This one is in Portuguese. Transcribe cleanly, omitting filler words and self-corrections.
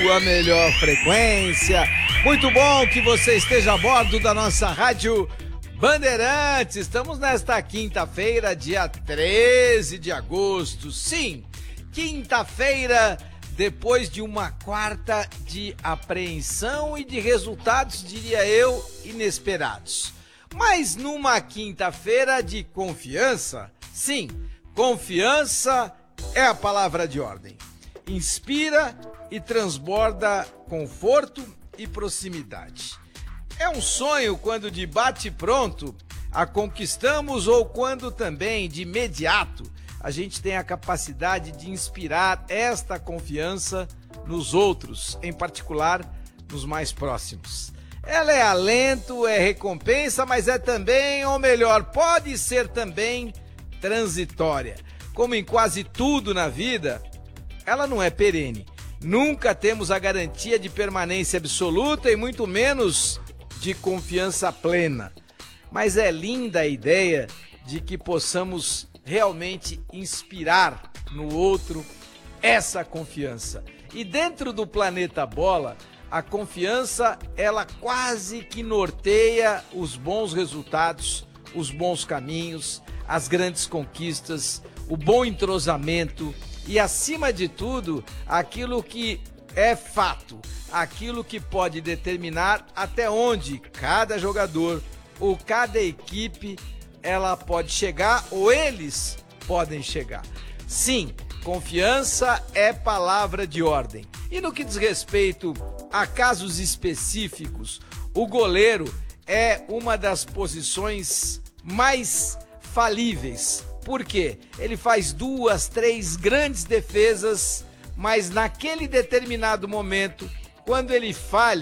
sua melhor frequência. Muito bom que você esteja a bordo da nossa Rádio Bandeirantes. Estamos nesta quinta-feira, dia 13 de agosto. Sim, quinta-feira, depois de uma quarta de apreensão e de resultados, diria eu, inesperados. Mas numa quinta-feira de confiança, sim, confiança é a palavra de ordem. Inspira e transborda conforto e proximidade. É um sonho quando de bate-pronto a conquistamos ou quando também de imediato a gente tem a capacidade de inspirar esta confiança nos outros, em particular nos mais próximos. Ela é alento, é recompensa, mas é também, ou melhor, pode ser também transitória. Como em quase tudo na vida, ela não é perene. Nunca temos a garantia de permanência absoluta e muito menos de confiança plena. Mas é linda a ideia de que possamos realmente inspirar no outro essa confiança. E dentro do planeta Bola, a confiança, ela quase que norteia os bons resultados, os bons caminhos, as grandes conquistas, o bom entrosamento e, acima de tudo, aquilo que é fato, aquilo que pode determinar até onde cada jogador ou cada equipe ela pode chegar ou eles podem chegar. Sim, confiança é palavra de ordem. E no que diz respeito a casos específicos, o goleiro é uma das posições mais falíveis. Por quê? Ele faz 2, 3 grandes defesas, mas naquele determinado momento, quando ele falha,